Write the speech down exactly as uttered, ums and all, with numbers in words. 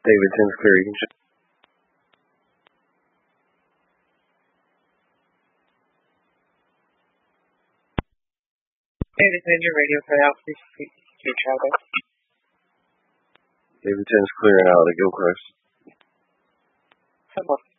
David ten's clear. You can check. David ten, your radio cut out. Please speak to your traffic. David ten's clearing out the Gilchrist. Simple.